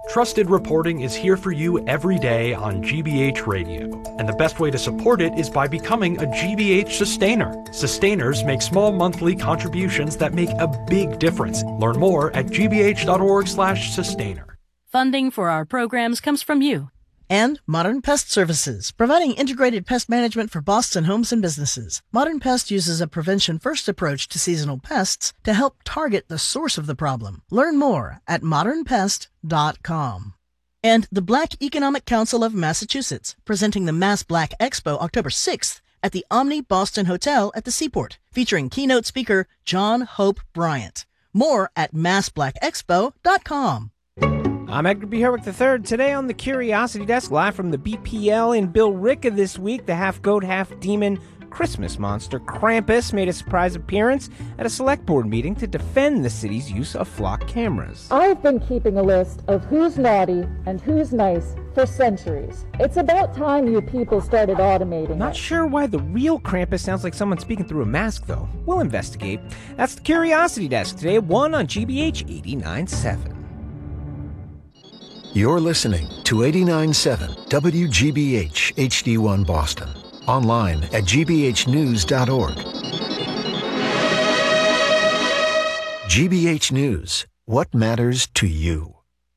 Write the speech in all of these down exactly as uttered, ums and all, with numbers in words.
Trusted reporting is here for you every day on G B H Radio, and the best way to support it is by becoming a G B H sustainer. Sustainers make small monthly contributions that make a big difference. Learn more at g b h dot org slash sustainer. Funding for our programs comes from you. And Modern Pest Services, providing integrated pest management for Boston homes and businesses. Modern Pest uses a prevention-first approach to seasonal pests to help target the source of the problem. Learn more at modern pest dot com. And the Black Economic Council of Massachusetts, presenting the Mass Black Expo October sixth at the Omni Boston Hotel at the Seaport, featuring keynote speaker John Hope Bryant. More at mass black expo dot com. I'm Edgar B. Herwick the third. Today on the Curiosity Desk, live from the B P L in Billerica this week, the half-goat, half-demon Christmas monster Krampus made a surprise appearance at a select board meeting to defend the city's use of flock cameras. I've been keeping a list of who's naughty and who's nice for centuries. It's about time you people started automating Not it. sure why the real Krampus sounds like someone speaking through a mask, though. We'll investigate. That's the Curiosity Desk today at one on G B H eighty-nine point seven. You're listening to eighty-nine point seven W G B H H D one Boston. Online at g b h news dot org. G B H News. What matters to you?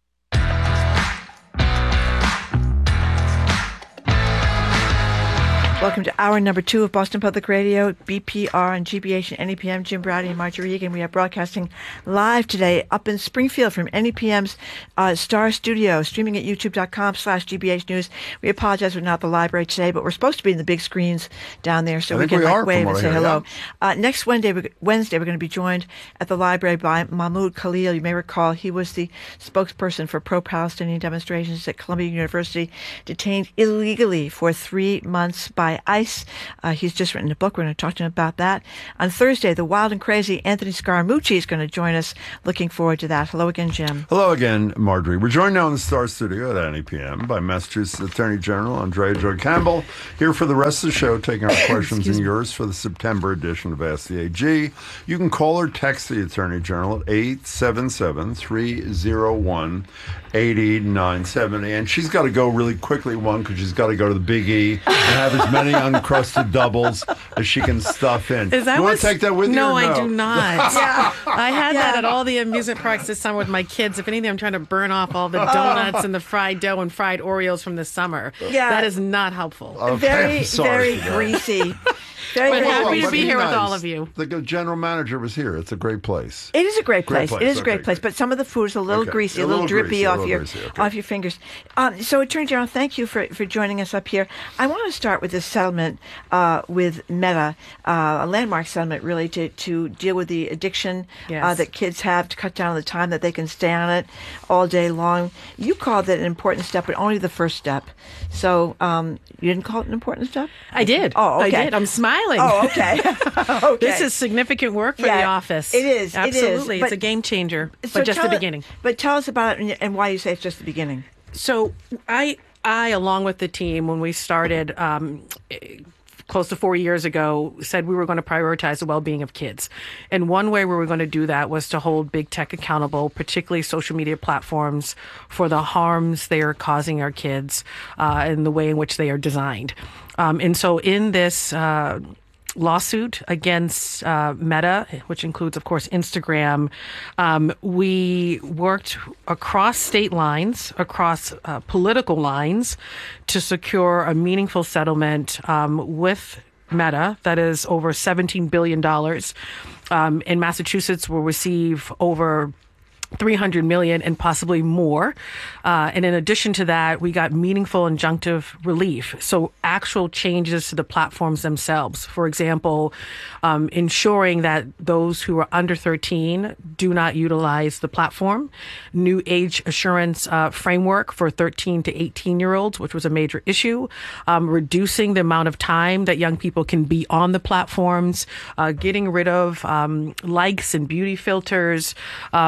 Welcome to hour number two of Boston Public Radio, B P R and G B H and N E P M. Jim Browdy and Marjorie Egan. We are broadcasting live today up in Springfield from N E P M's uh, Star Studio, streaming at youtube.com slash GBH News. We apologize we're not at the library today, but we're supposed to be in the big screens down there, so I we think can we like are, wave from and what I say hear, hello. yeah. Uh, next Wednesday, we're, Wednesday, we're going to be joined at the library by Mahmoud Khalil. You may recall he was the spokesperson for pro-Palestinian demonstrations at Columbia University, detained illegally for three months by ICE. Uh, he's just written a book. We're going to talk to him about that. On Thursday, the wild and crazy Anthony Scaramucci is going to join us. Looking forward to that. Hello again, Jim. Hello again, Marjorie. We're joined now in the Star Studio at N E P M by Massachusetts Attorney General Andrea Joy Campbell, here for the rest of the show, taking our questions and yours for the September edition of Ask the A G. You can call or text the Attorney General at eight seven seven, three oh one, eight eight nine seven. And she's got to go really quickly, one, because she's got to go to the Big E and have as many uncrusted doubles as she can stuff in. Is that you want to take that with you? No, or no? I do not. Yeah. I had Yeah. that at all the amusement parks this summer with my kids. If anything, I'm trying to burn off all the donuts and the fried dough and fried Oreos from the summer. Yeah. That is not helpful. Okay, very, I'm sorry very for that. greasy. Very, But very happy greasy. to But be here with nice. all of you. The general manager was here. It's a great place. It is a great Great place. place. It is a Okay, great place, great. but some of the food is a little Okay. greasy, A a little, little drippy greasy, a off little your greasy, okay. off your fingers. Um, so, Attorney General, thank you for, for joining us up here. I want to start with this settlement uh, with Meta, uh, a landmark settlement, really, to, to deal with the addiction Yes. uh, that kids have, to cut down the time that they can stay on it all day long. You called it an important step, but only the first step. So, um, you didn't call it an important step? I did. Oh, okay. I did. I'm smiling. Oh, okay. okay. This is significant work for Yeah, the office. it is, it is, Absolutely. but- It's a game changer, So but just the tell it- beginning. But tell us about it and- and why you say it's just the beginning. So I, I, along with the team, when we started um, eh, close to four years ago, said we were going to prioritize the well-being of kids. And one way we were going to do that was to hold big tech accountable, particularly social media platforms, for the harms they are causing our kids uh, and the way in which they are designed. Um, and so in this uh, lawsuit against uh, Meta, which includes, of course, Instagram, um, we worked across state lines, across uh, political lines, to secure a meaningful settlement um, with Meta that is over seventeen billion dollars. Um, in Massachusetts, will receive over three hundred million dollars and possibly more. Uh, and in addition to that, we got meaningful injunctive relief. So actual changes to the platforms themselves. For example, um, ensuring that those who are under thirteen do not utilize the platform. New age assurance uh, framework for thirteen to eighteen year olds, which was a major issue. Um, reducing the amount of time that young people can be on the platforms. Uh, getting rid of um, likes and beauty filters. Um, also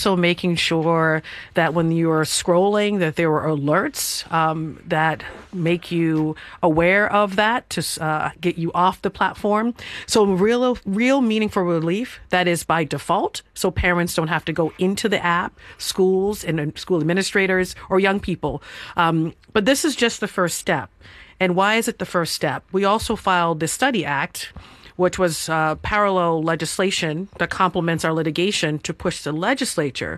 also making sure that when you're scrolling, that there are alerts um, that make you aware of that to uh, get you off the platform. So real, real meaningful relief that is by default. So parents don't have to go into the app, schools and school administrators or young people. Um, but this is just the first step. And why is it the first step? We also filed the Study Act, which was uh, parallel legislation that complements our litigation to push the legislature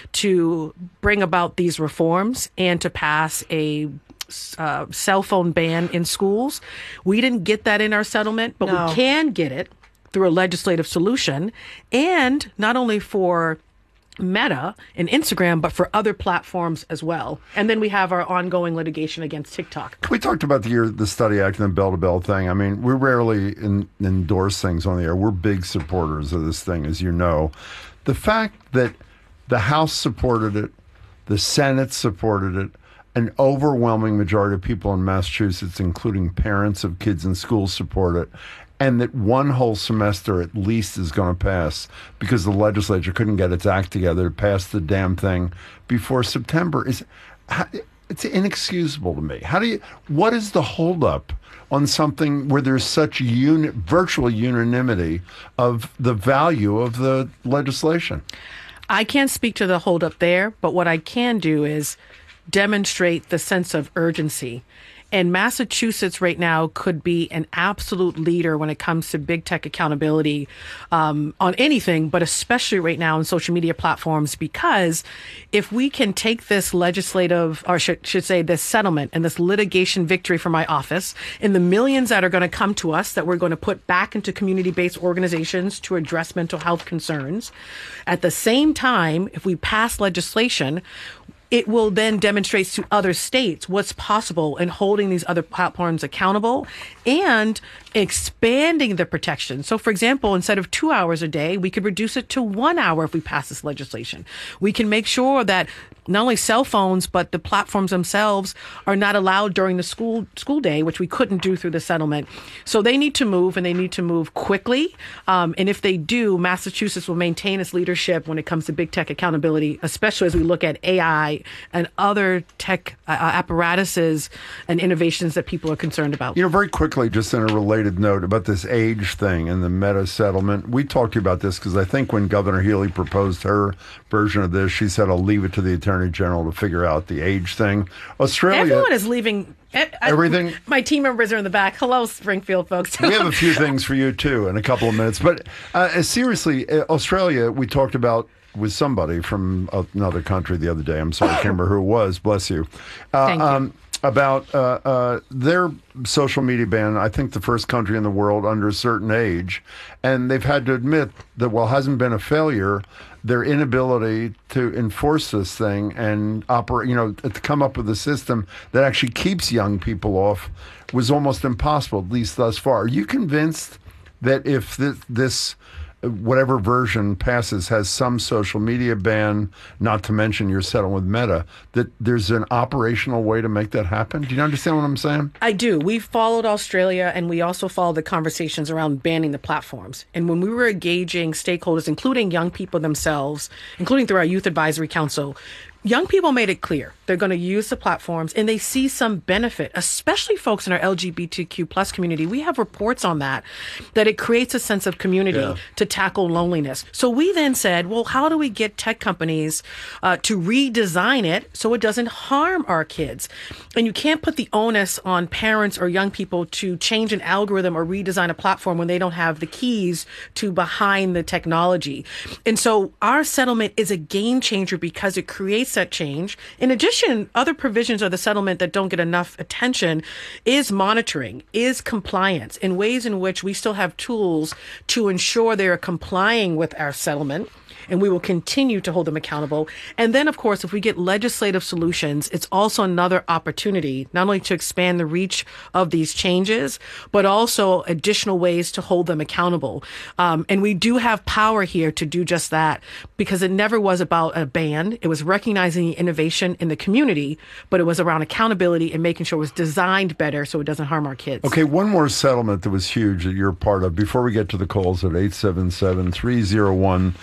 to bring about these reforms and to pass a uh, cell phone ban in schools. We didn't get that in our settlement, but No. we can get it through a legislative solution, and not only for Meta and Instagram, but for other platforms as well. And then we have our ongoing litigation against TikTok. We talked about the year, the Study Act and the bell-to-bell thing. I mean, we rarely in, endorse things on the air. We're big supporters of this thing, as you know. The fact that the House supported it, the Senate supported it, an overwhelming majority of people in Massachusetts, including parents of kids in schools, support it, and that one whole semester at least is going to pass because the legislature couldn't get its act together to pass the damn thing before September is it's inexcusable to me. How do you? What is the holdup on something where there's such uni, virtual unanimity of the value of the legislation? I can't speak to the holdup there, but what I can do is demonstrate the sense of urgency. And Massachusetts right now could be an absolute leader when it comes to big tech accountability um, on anything, but especially right now on social media platforms, because if we can take this legislative, or should, should say this settlement and this litigation victory for my office, and the millions that are going to come to us that we're going to put back into community-based organizations to address mental health concerns, at the same time, if we pass legislation, it will then demonstrate to other states what's possible in holding these other platforms accountable and expanding the protection. So, for example, instead of two hours a day, we could reduce it to one hour if we pass this legislation. We can make sure that not only cell phones, but the platforms themselves are not allowed during the school school day, which we couldn't do through the settlement. So they need to move, and they need to move quickly. Um, and if they do, Massachusetts will maintain its leadership when it comes to big tech accountability, especially as we look at A I and other tech uh, apparatuses and innovations that people are concerned about. You know, very quickly, just in a related note about this age thing and the Meta settlement, we talked to you about this because I think when Governor Healy proposed her version of this, she said, I'll leave it to the Attorney General to figure out the age thing. Australia... Everyone is leaving... Everything. My team members are in the back. Hello, Springfield folks. We have a few things for you, too, in a couple of minutes. But uh, seriously, uh, Australia, we talked about with somebody from another country the other day. I'm sorry, I can't remember who it was. Bless you. Uh, Thank you. Um, about uh, uh, their social media ban, I think the first country in the world under a certain age. And they've had to admit that while it hasn't been a failure, their inability to enforce this thing and operate, you know, to come up with a system that actually keeps young people off was almost impossible, at least thus far. Are you convinced that if this, this whatever version passes has some social media ban, not to mention you're settling with Meta, that there's an operational way to make that happen? Do you understand what I'm saying? I do. We followed Australia, and we also followed the conversations around banning the platforms. And when we were engaging stakeholders, including young people themselves, including through our Youth Advisory Council, young people made it clear they're going to use the platforms and they see some benefit, especially folks in our L G B T Q plus community. We have reports on that, that it creates a sense of community yeah. to tackle loneliness. So we then said, well, how do we get tech companies uh, to redesign it so it doesn't harm our kids? And you can't put the onus on parents or young people to change an algorithm or redesign a platform when they don't have the keys to behind the technology. And so our settlement is a game changer because it creates that change. In addition, other provisions of the settlement that don't get enough attention is monitoring, is compliance, in ways in which we still have tools to ensure they are complying with our settlement. And we will continue to hold them accountable. And then, of course, if we get legislative solutions, it's also another opportunity, not only to expand the reach of these changes, but also additional ways to hold them accountable. Um, and we do have power here to do just that, because it never was about a ban. It was recognizing the innovation in the community, but it was around accountability and making sure it was designed better so it doesn't harm our kids. Okay, one more settlement that was huge that you're part of before we get to the calls at eight seven seven, three oh one, eight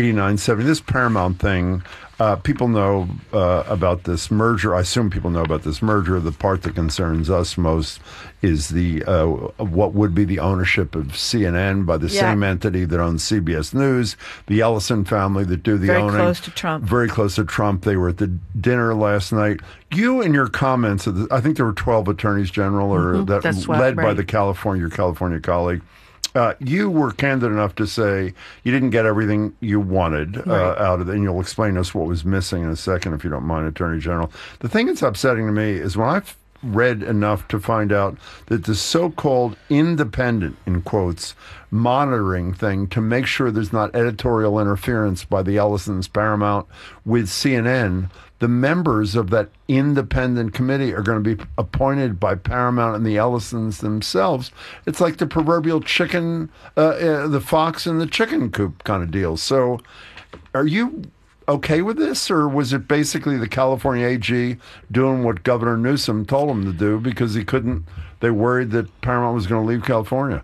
eighty-nine seventy. This Paramount thing, uh, people know uh, about this merger. I assume people know about this merger. The part that concerns us most is the uh, what would be the ownership of C N N by the yeah. same entity that owns C B S News, the Ellison family that do the very owning. Very close to Trump. Very close to Trump. They were at the dinner last night. You, in your comments, I think there were twelve attorneys general, or mm-hmm. that That's led what, by right. the California, your California colleague. Uh, you were candid enough to say you didn't get everything you wanted uh, right. out of it, and you'll explain to us what was missing in a second, if you don't mind, Attorney General. The thing that's upsetting to me is when I've read enough to find out that the so-called independent, in quotes, monitoring thing to make sure there's not editorial interference by the Ellisons, Paramount, with C N N, the members of that independent committee are going to be appointed by Paramount and the Ellisons themselves. It's like the proverbial chicken, uh, uh, the fox in the chicken coop kind of deal. So are you okay with this, or was it basically the California A G doing what Governor Newsom told him to do because he couldn't, they worried that Paramount was going to leave California?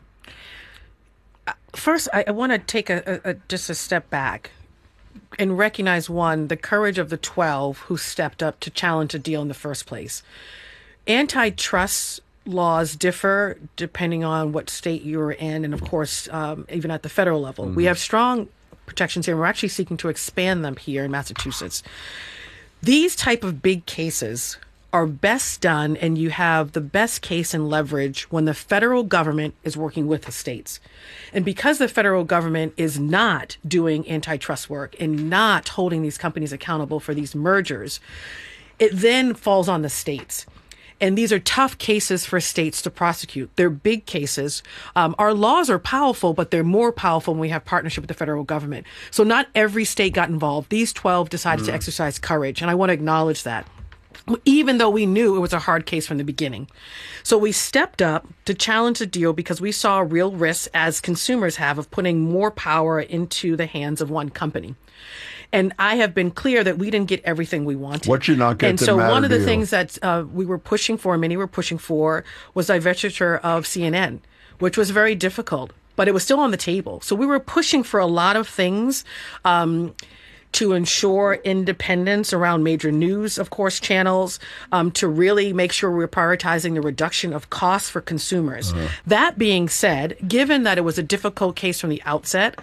First, I, I want to take a, a, a just a step back and recognize, one, the courage of the twelve who stepped up to challenge a deal in the first place. Antitrust laws differ depending on what state you're in, and of course, um, even at the federal level. Mm-hmm. We have strong protections here, and we're actually seeking to expand them here in Massachusetts. These type of big cases are best done, and you have the best case and leverage when the federal government is working with the states. And because the federal government is not doing antitrust work and not holding these companies accountable for these mergers, it then falls on the states. And these are tough cases for states to prosecute. They're big cases. Um, our laws are powerful, but they're more powerful when we have partnership with the federal government. So not every state got involved. These twelve decided mm. to exercise courage, and I want to acknowledge that, even though we knew it was a hard case from the beginning. So we stepped up to challenge the deal because we saw real risks, as consumers have, of putting more power into the hands of one company. And I have been clear that we didn't get everything we wanted. What you not get? And so one of the deal. things that uh, we were pushing for, many were pushing for, was divestiture of C N N, which was very difficult, but it was still on the table. So we were pushing for a lot of things um, to ensure independence around major news, of course, channels, um, to really make sure we're prioritizing the reduction of costs for consumers. Uh-huh. That being said, given that it was a difficult case from the outset,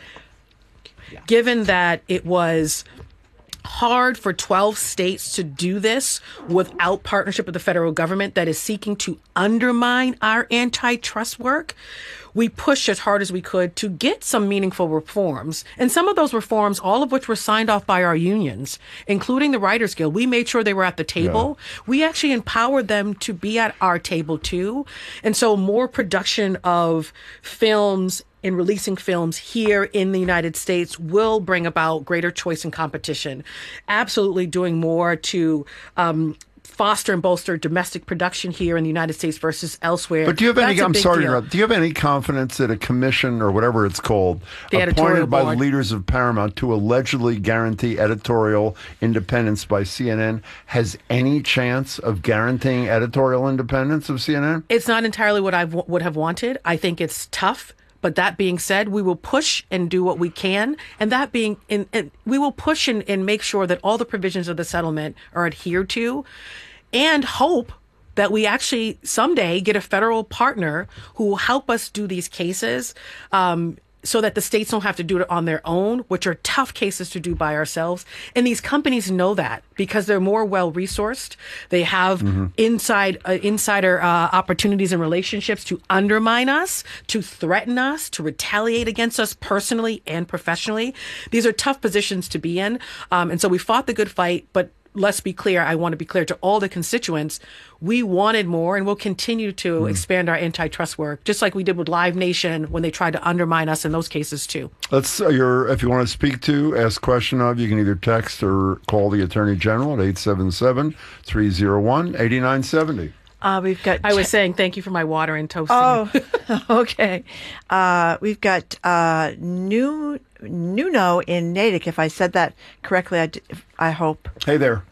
yeah. given that it was hard for twelve states to do this without partnership with the federal government that is seeking to undermine our antitrust work, we pushed as hard as we could to get some meaningful reforms. And some of those reforms, all of which were signed off by our unions, including the Writers Guild, we made sure they were at the table. Yeah. We actually empowered them to be at our table too. And so more production of films in releasing films here in the United States will bring about greater choice and competition. Absolutely doing more to um, foster and bolster domestic production here in the United States versus elsewhere. But do you have any, That's a I'm big sorry, deal. do you have any confidence that a commission or whatever it's called, The appointed by board. leaders of Paramount to allegedly guarantee editorial independence by C N N has any chance of guaranteeing editorial independence of C N N? It's not entirely what I w- would have wanted. I think it's tough. But that being said, we will push and do what we can. And that being, and, and we will push and, and make sure that all the provisions of the settlement are adhered to, and hope that we actually someday get a federal partner who will help us do these cases, um, so that the states don't have to do it on their own, which are tough cases to do by ourselves. And these companies know that because they're more well-resourced. They have mm-hmm. inside uh, insider uh, opportunities and relationships to undermine us, to threaten us, to retaliate against us personally and professionally. These are tough positions to be in. Um, and so we fought the good fight, but let's be clear. I want to be clear to all the constituents. We wanted more, and we'll continue to mm. expand our antitrust work, just like we did with Live Nation when they tried to undermine us in those cases too. Let's. Uh, your, if you want to speak to, ask question of, you can either text or call the Attorney General at eight seven seven, three oh one, eight nine seven oh. Uh, we've got. I was saying thank you for my water and toasting. Oh, okay. Uh, we've got uh, new Nuno in Natick. If I said that correctly, I, d- I hope. Hey there.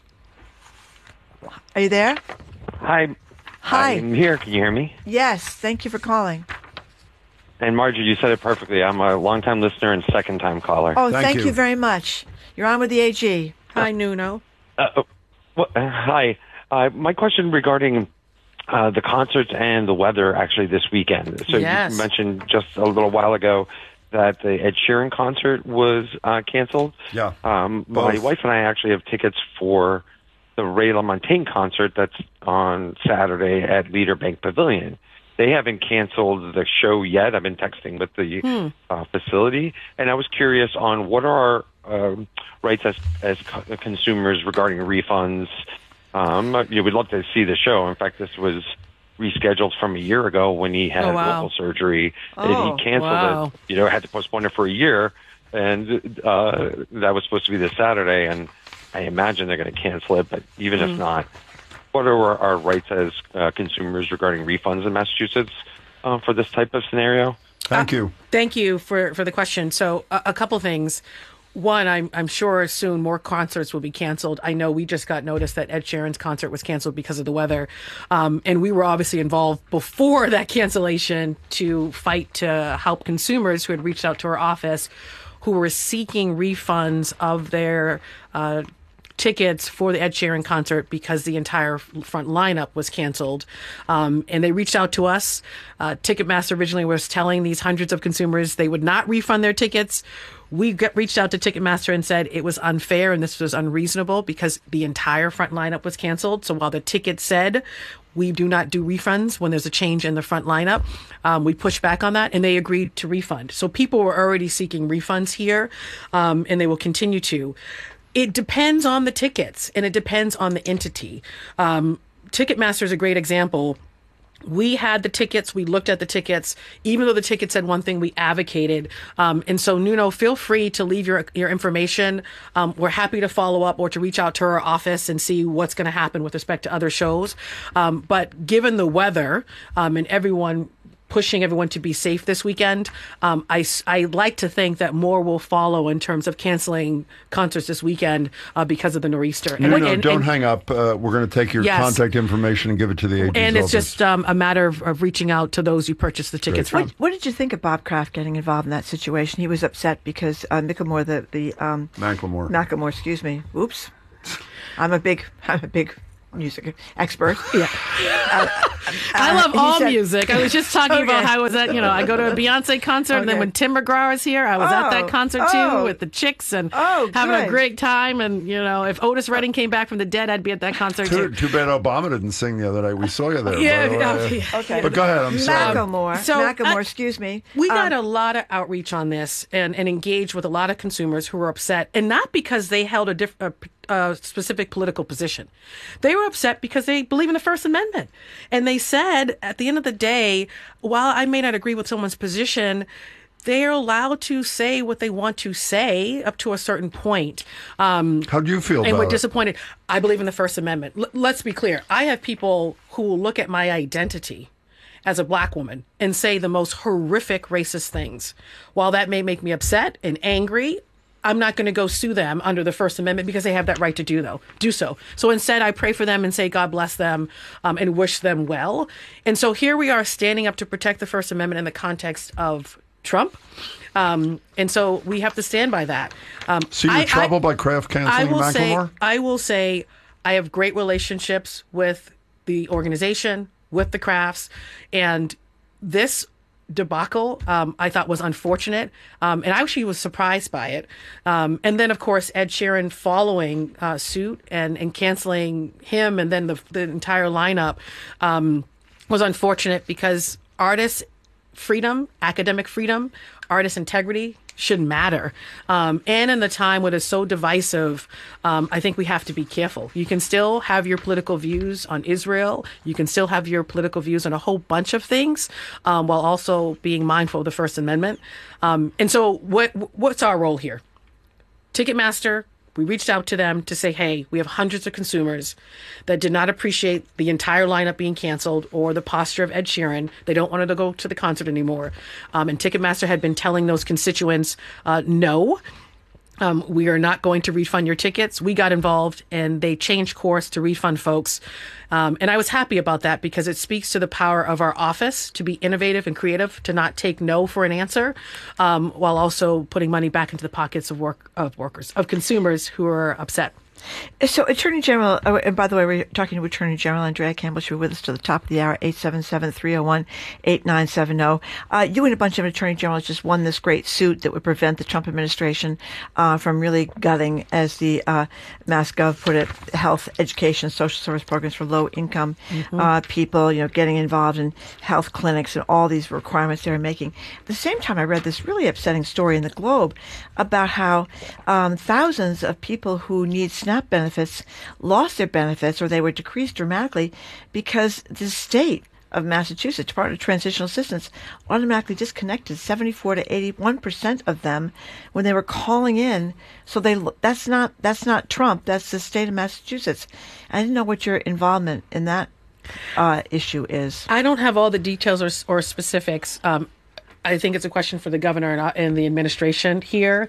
Are you there? Hi. Hi. I'm here. Can you hear me? Yes. Thank you for calling. And Margie, you said it perfectly. I'm a longtime listener and second-time caller. Oh, thank, thank you. you very much. You're on with the A G. Hi, Nuno. Uh, well, uh, hi. Uh, my question regarding uh, the concerts and the weather actually this weekend. So yes. you mentioned just a little while ago that the Ed Sheeran concert was uh, canceled. Yeah. Um, my wife and I actually have tickets for the Ray LaMontagne concert that's on Saturday at Leader Bank Pavilion. They haven't canceled the show yet. I've been texting with the hmm. uh, facility, and I was curious on what are our uh, rights as as co- consumers regarding refunds. Um, you know, we'd love to see the show. In fact, this was rescheduled from a year ago when he had oh, wow. vocal surgery, oh, and he canceled wow. it. You know, had to postpone it for a year, and uh, that was supposed to be this Saturday, and I imagine they're going to cancel it. But even mm. if not, what are our, our rights as uh, consumers regarding refunds in Massachusetts uh, for this type of scenario? Thank you. Uh, thank you for, for the question. So uh, a couple things. One, I'm I'm sure soon more concerts will be canceled. I know we just got notice that Ed Sheeran's concert was canceled because of the weather. Um, and we were obviously involved before that cancellation to fight to help consumers who had reached out to our office who were seeking refunds of their uh, tickets for the Ed Sheeran concert because the entire front lineup was canceled. Um, and they reached out to us. Uh, Ticketmaster originally was telling these hundreds of consumers they would not refund their tickets. We get, reached out to Ticketmaster and said it was unfair and this was unreasonable because the entire front lineup was canceled. So while the ticket said we do not do refunds when there's a change in the front lineup, um, we pushed back on that and they agreed to refund. So people were already seeking refunds here, um, and they will continue to. It depends on the tickets and it depends on the entity. Um, Ticketmaster is a great example. We had the tickets. We looked at the tickets. Even though the ticket said one thing, we advocated. Um, and so, Nuno, feel free to leave your your information. Um, we're happy to follow up or to reach out to our office and see what's going to happen with respect to other shows. Um, but given the weather um, and everyone pushing everyone to be safe this weekend, um, I, I like to think that more will follow in terms of canceling concerts this weekend uh, because of the nor'easter. No, and, no, and, don't and, hang up. Uh, we're going to take your yes. contact information and give it to the A G's And it's office. just um, a matter of, of reaching out to those you purchased the tickets What, from. what did you think of Bob Kraft getting involved in that situation? He was upset because uh, Macklemore, the the um, Macklemore, Macklemore, excuse me. Oops, I'm a big, I'm a big. music expert. Yeah. Uh, I love uh, all said, music. I was just talking okay. about how I was at, you know, I go to a Beyonce concert, okay. and then when Tim McGraw was here, I was oh, at that concert too oh. with the chicks and oh, having good. a great time. And, you know, if Otis Redding came back from the dead, I'd be at that concert too. Too, too bad Obama didn't sing the other night. We saw you there. Yeah, but, uh, yeah. Okay. But go ahead. I'm sorry. Macklemore. So, Macklemore, I, excuse me. We um, got a lot of outreach on this and, and engaged with a lot of consumers who were upset, and not because they held a different, a specific political position. They were upset because they believe in the First Amendment. And they said, at the end of the day, while I may not agree with someone's position, they're allowed to say what they want to say up to a certain point. Um, How do you feel and about we're it? disappointed. I believe in the First Amendment. L- let's be clear. I have people who will look at my identity as a black woman and say the most horrific racist things. While that may make me upset and angry, I'm not going to go sue them under the First Amendment because they have that right to do though, do so. So instead, I pray for them and say, God bless them, um, and wish them well. And so here we are standing up to protect the First Amendment in the context of Trump. Um, and so we have to stand by that. Um, so you're I, troubled I, by Kraft canceling I will Macklemore? Say, I will say I have great relationships with the organization, with the Krafts, and this debacle um, I thought was unfortunate, um, and I actually was surprised by it. Um, and then, of course, Ed Sheeran following uh, suit and, and canceling him and then the, the entire lineup um, was unfortunate because artists' freedom, academic freedom, artist integrity should matter. Um, and in the time when it's so divisive, um, I think we have to be careful. You can still have your political views on Israel. You can still have your political views on a whole bunch of things, um, while also being mindful of the First Amendment. Um, and so what what's our role here? Ticketmaster, we reached out to them to say, hey, we have hundreds of consumers that did not appreciate the entire lineup being canceled or the posture of Ed Sheeran. They don't want to go to the concert anymore. Um, and Ticketmaster had been telling those constituents, uh, no. Um, we are not going to refund your tickets. We got involved and they changed course to refund folks. Um, and I was happy about that because it speaks to the power of our office to be innovative and creative, to not take no for an answer, um, while also putting money back into the pockets of work of workers, of consumers who are upset. So, Attorney General, oh, and by the way, we're talking to Attorney General Andrea Campbell. She'll be with us to the top of the hour, eight seven seven, three oh one, eight nine seven oh. Uh, you and a bunch of Attorney Generals just won this great suit that would prevent the Trump administration uh, from really gutting, as the uh, MassGov put it, health, education, social service programs for low-income mm-hmm. uh, people, you know, getting involved in health clinics and all these requirements they were making. At the same time, I read this really upsetting story in the Globe about how um, thousands of people who need SNAP benefits lost their benefits, or they were decreased dramatically because the state of Massachusetts, Department of Transitional Assistance, automatically disconnected seventy-four to eighty-one percent of them when they were calling in. So they that's not that's not Trump. That's the state of Massachusetts. I didn't know what your involvement in that uh, issue is. I don't have all the details or, or specifics. Um, I think it's a question for the governor and, and the administration here.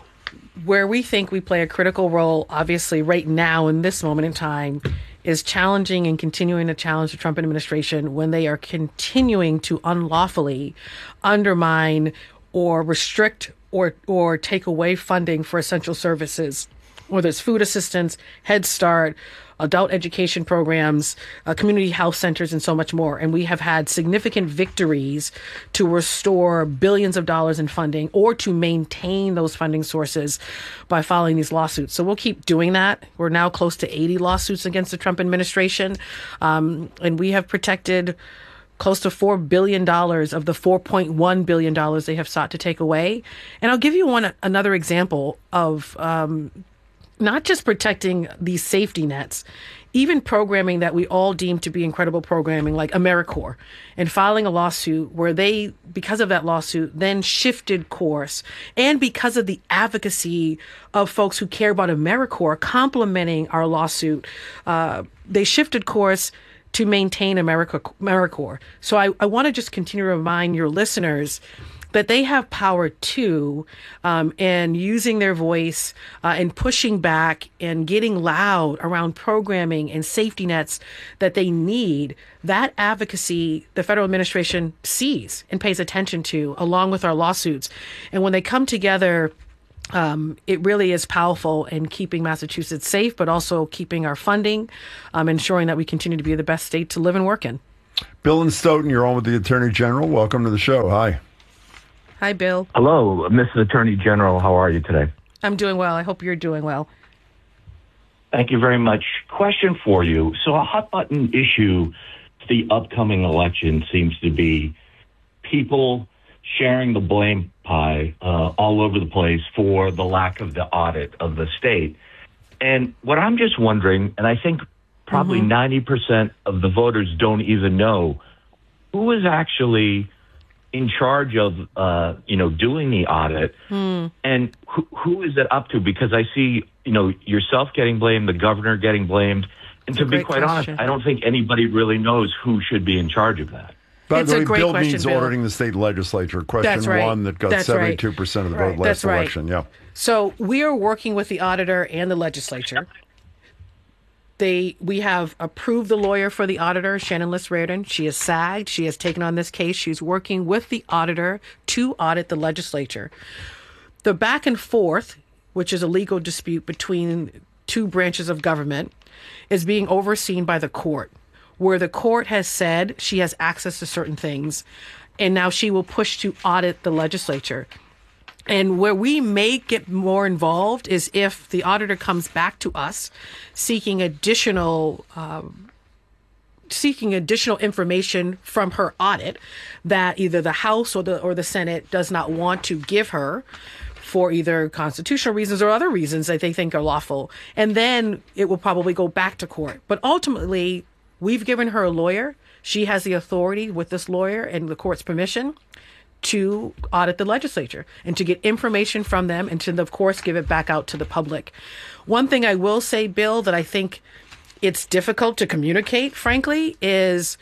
Where we think we play a critical role, obviously, right now in this moment in time, is challenging and continuing to challenge the Trump administration when they are continuing to unlawfully undermine or restrict or or take away funding for essential services, whether it's food assistance, Head Start, adult education programs, uh, community health centers, and so much more. And we have had significant victories to restore billions of dollars in funding or to maintain those funding sources by filing these lawsuits. So we'll keep doing that. We're now close to eighty lawsuits against the Trump administration. Um, and we have protected close to four billion dollars of the four point one billion dollars they have sought to take away. And I'll give you one another example of um, not just protecting these safety nets, even programming that we all deem to be incredible programming like AmeriCorps, and filing a lawsuit where they, because of that lawsuit, then shifted course. And because of the advocacy of folks who care about AmeriCorps complementing our lawsuit, uh, they shifted course to maintain America, AmeriCorps. So I, I want to just continue to remind your listeners that they have power too, um, and using their voice uh, and pushing back and getting loud around programming and safety nets that they need. That advocacy the federal administration sees and pays attention to, along with our lawsuits. And when they come together, um, it really is powerful in keeping Massachusetts safe, but also keeping our funding, um, ensuring that we continue to be the best state to live and work in. Bill and Stoughton, you're on with the Attorney General. Welcome to the show. Hi. Hi, Bill. Hello, Missus Attorney General. How are you today? I'm doing well. I hope you're doing well. Thank you very much. Question for you. So a hot button issue to the upcoming election seems to be people sharing the blame pie uh, all over the place for the lack of the audit of the state. And what I'm just wondering, and I think probably mm-hmm. ninety percent of the voters don't even know, who is actually in charge of, uh, you know, doing the audit, hmm. and who, who is it up to? Because I see, you know, yourself getting blamed, the governor getting blamed, and That's to be quite question. honest, I don't think anybody really knows who should be in charge of that. By it's the way, a great Bill question, means Bill. auditing the state legislature. Question That's right. one that got That's seventy-two percent right. of the vote right. last That's right. election. Yeah. So we are working with the auditor and the legislature. They, we have approved the lawyer for the auditor, Shannon Liss Reardon. She has SAGed. She has taken on this case. She's working with the auditor to audit the legislature. The back and forth, which is a legal dispute between two branches of government, is being overseen by the court, where the court has said she has access to certain things, and now she will push to audit the legislature. And where we may get more involved is if the auditor comes back to us seeking additional um, seeking additional information from her audit that either the House or the or the Senate does not want to give her for either constitutional reasons or other reasons that they think are lawful. And then it will probably go back to court. But ultimately, we've given her a lawyer. She has the authority with this lawyer and the court's permission to audit the legislature and to get information from them and to, of course, give it back out to the public. One thing I will say, Bill, that I think it's difficult to communicate, frankly, is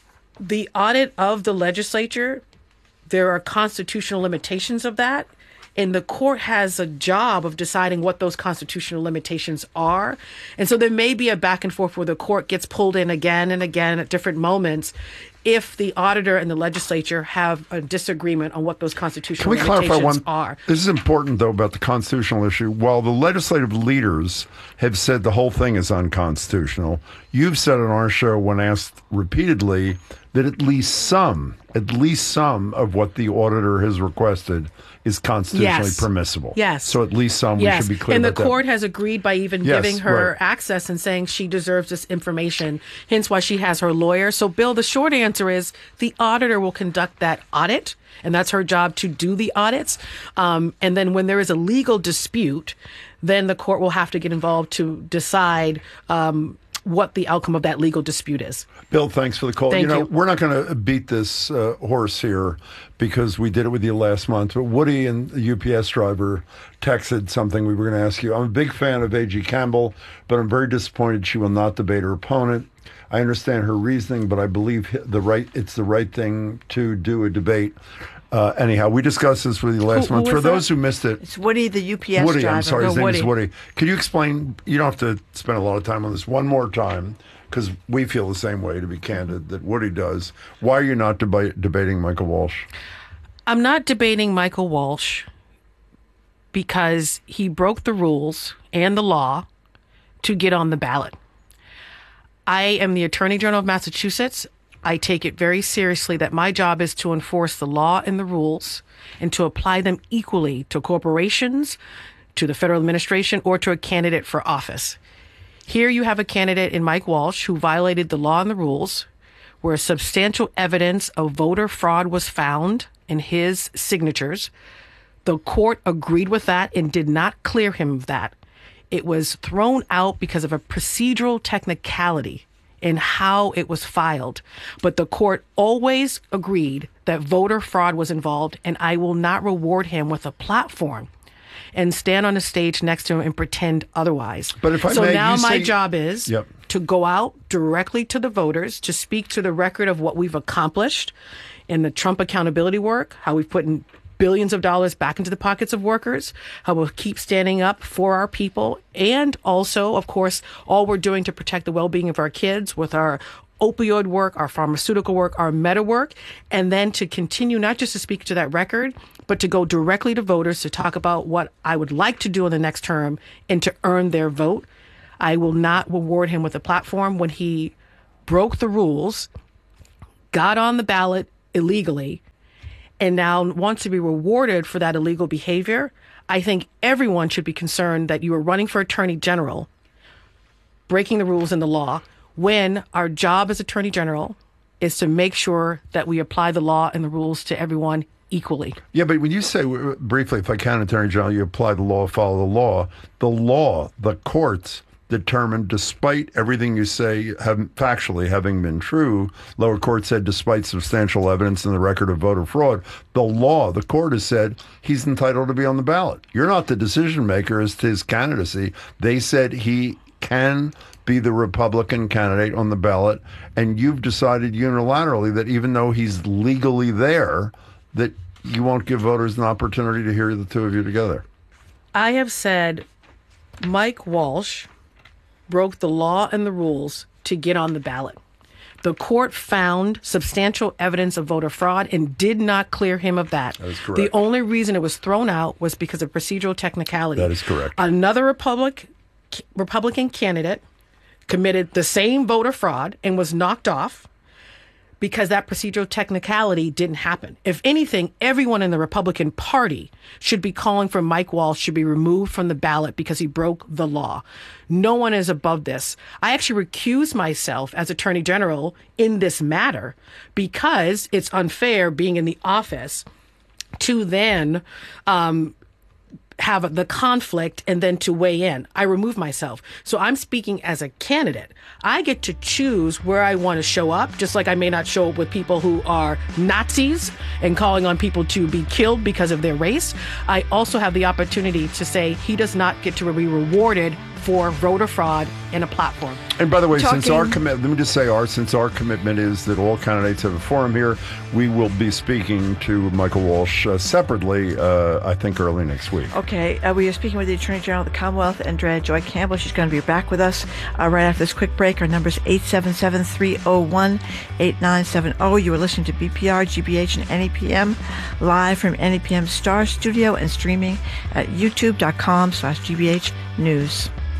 the audit of the legislature. There are constitutional limitations of that. And the court has a job of deciding what those constitutional limitations are. And so there may be a back and forth where the court gets pulled in again and again at different moments if the auditor and the legislature have a disagreement on what those constitutional Can we limitations clarify one? are. This is important, though, about the constitutional issue. While the legislative leaders have said the whole thing is unconstitutional, you've said on our show, when asked repeatedly, that at least some, at least some of what the auditor has requested is constitutionally Yes. permissible. Yes. So at least some, yes. we should be clear and about the that. court has agreed by even Yes, giving her right. access and saying she deserves this information, hence why she has her lawyer. So, Bill, the short answer is the auditor will conduct that audit, and that's her job to do the audits. Um, and then when there is a legal dispute, then the court will have to get involved to decide um, what the outcome of that legal dispute is. Bill, thanks for the call. Thank you know, you. we're not going to beat this uh, horse here because we did it with you last month. But Woody and the U P S driver texted something we were going to ask you. I'm a big fan of A G Campbell, but I'm very disappointed she will not debate her opponent. I understand her reasoning, but I believe the right it's the right thing to do a debate. Uh, anyhow, we discussed this with you last Who- month. who For was those that? who missed it, It's Woody, the U P S Woody, driver. I'm sorry, his No, name is Woody. Woody. Could you explain? You don't have to spend a lot of time on this. One more time, because we feel the same way, to be candid, that Woody does. Why are you not deba- debating Michael Walsh? I'm not debating Michael Walsh because he broke the rules and the law to get on the ballot. I am the Attorney General of Massachusetts. I take it very seriously that my job is to enforce the law and the rules and to apply them equally to corporations, to the federal administration, or to a candidate for office. Here you have a candidate in Mike Walsh who violated the law and the rules, where substantial evidence of voter fraud was found in his signatures. The court agreed with that and did not clear him of that. It was thrown out because of a procedural technicality in how it was filed. But the court always agreed that voter fraud was involved, and I will not reward him with a platform and stand on a stage next to him and pretend otherwise. But if I so may, now you my say- job is Yep. to go out directly to the voters, to speak to the record of what we've accomplished in the Trump accountability work, how we've put in billions of dollars back into the pockets of workers, how we'll keep standing up for our people, and also, of course, all we're doing to protect the well-being of our kids with our opioid work, our pharmaceutical work, our meta work, and then to continue not just to speak to that record, but to go directly to voters to talk about what I would like to do in the next term and to earn their vote. I will not reward him with a platform when he broke the rules, got on the ballot illegally, and now wants to be rewarded for that illegal behavior. I think everyone should be concerned that you are running for attorney general, breaking the rules and the law, when our job as attorney general is to make sure that we apply the law and the rules to everyone equally. Yeah, but when you say, uh, briefly, if I can, Attorney General, you apply the law, follow the law, the law, the courts determined, despite everything you say have, factually having been true, lower court said despite substantial evidence in the record of voter fraud, the law, the court has said he's entitled to be on the ballot. You're not the decision maker as to his candidacy. They said he can be the Republican candidate on the ballot, and you've decided unilaterally that even though he's legally there, that you won't give voters an opportunity to hear the two of you together. I have said Mike Walsh broke the law and the rules to get on the ballot. The court found substantial evidence of voter fraud and did not clear him of that. That is correct. The only reason it was thrown out was because of procedural technicality. That is correct. Another Republic, Republican candidate committed the same voter fraud and was knocked off because that procedural technicality didn't happen. If anything, everyone in the Republican Party should be calling for Mike Walsh should be removed from the ballot because he broke the law. No one is above this. I actually recuse myself as Attorney General in this matter because it's unfair being in the office to then um, have the conflict and then to weigh in. I remove myself. So I'm speaking as a candidate. I get to choose where I want to show up, just like I may not show up with people who are Nazis and calling on people to be killed because of their race. I also have the opportunity to say he does not get to be rewarded for voter fraud in a platform. And by the way, Talking- since our commit, let me just say, our since our commitment is that all candidates have a forum here, we will be speaking to Michael Walsh uh, separately, uh, I think, early next week. Okay, uh, we are speaking with the Attorney General of the Commonwealth, Andrea Joy Campbell. She's going to be back with us uh, right after this quick break. Our number is eight seven seven, three oh one, eight nine seven oh. You are listening to B P R, G B H, and N E P M live from N E P M Star Studio and streaming at youtube dot com slash G B H News.